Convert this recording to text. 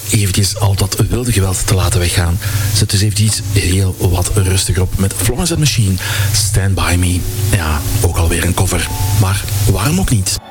eventjes al dat wilde geweld te laten weggaan. Zet dus eventjes heel wat rustiger op met Florence and the Machine, Stand By Me. Ja, ook alweer een cover. Maar waarom ook niet?